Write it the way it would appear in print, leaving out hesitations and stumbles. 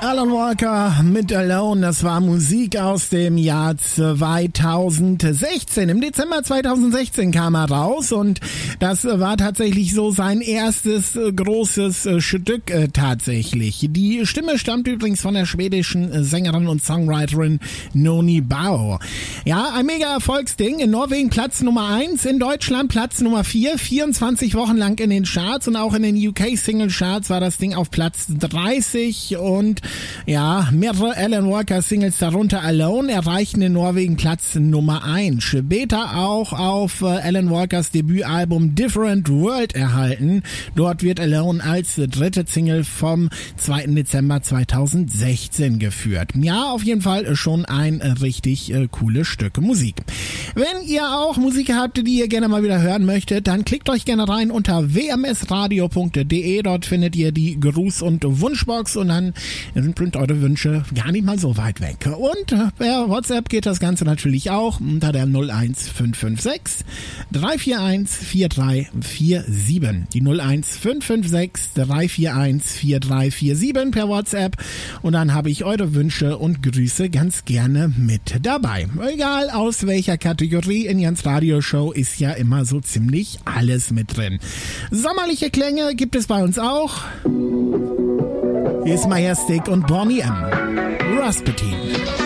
Alan Walker mit Alone, das war Musik aus dem Jahr 2016. Im Dezember 2016 kam er raus und das war tatsächlich so sein erstes großes Stück tatsächlich. Die Stimme stammt übrigens von der schwedischen Sängerin und Songwriterin Noni Bao. Ja, ein mega Erfolgsding. In Norwegen Platz Nummer 1, in Deutschland Platz Nummer 4, 24 Wochen lang in den Charts und auch in den UK Single Charts war das Ding auf Platz 30 und ja, mehrere Alan Walker Singles, darunter Alone, erreichten in Norwegen Platz Nummer 1. Später auch auf Alan Walkers Debütalbum Different World erhalten. Dort wird Alone als dritte Single vom 2. Dezember 2016 geführt. Ja, auf jeden Fall schon ein richtig cooles Stück Musik. Wenn ihr auch Musik habt, die ihr gerne mal wieder hören möchtet, dann klickt euch gerne rein unter wmsradio.de. Dort findet ihr die Gruß- und Wunschbox und dann sind eure Wünsche gar nicht mal so weit weg. Und per WhatsApp geht das Ganze natürlich auch unter der 01556 341 4347. Die 01556 341 4347 per WhatsApp. Und dann habe ich eure Wünsche und Grüße ganz gerne mit dabei. Egal aus welcher Kategorie in Jans Radioshow ist ja immer so ziemlich alles mit drin. Sommerliche Klänge gibt es bei uns auch. Hier ist Majestic und Bonnie M. Rasputin.